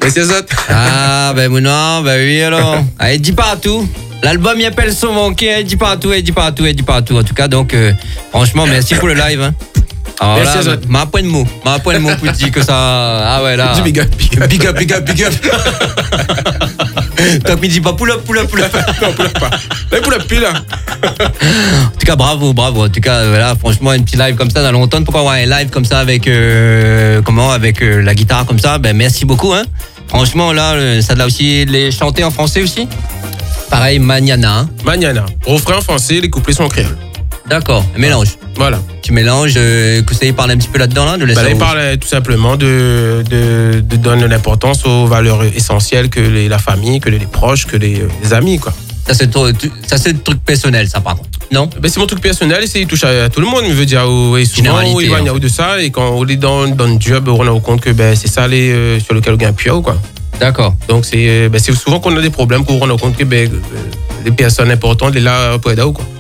Merci à ça. Ah, ben non, ben oui, alors. Allez, dis partout. L'album y appelle son manqué, dis partout. En tout cas, donc, franchement, merci pour le live. Hein. Alors merci là, m'a point de mots pour dire que ça. Ah ouais, là. Du big up. Tant qu'il dit pas pull up. Non, pull up pas. Mais pull up plus là. En tout cas, bravo. En tout cas, voilà, franchement, un petit live comme ça dans longtemps. Pourquoi avoir un live comme ça avec la guitare comme ça? Ben merci beaucoup. Hein. Franchement, là, ça doit aussi les chanter en français aussi. Pareil, Mañana. Hein. Mañana. Refrain en français, les couplets sont en créole. D'accord, mélange. Voilà. Tu mélanges, que ça y parle un petit peu là-dedans, là, de laisser. Il parle tout simplement de donner l'importance aux valeurs essentielles que la famille, que les proches, que les amis, quoi. Ça c'est le truc personnel, ça, par contre. Non? Ben, c'est mon truc personnel et il touche à tout le monde. Je veux dire, et souvent, il y a de ça. Et quand on est dans le job, on a compte que c'est ça sur lequel on gagne plus haut, quoi. D'accord. Donc, c'est souvent qu'on a des problèmes, qu'on rend compte que les personnes importantes, les là, pour aider, quoi.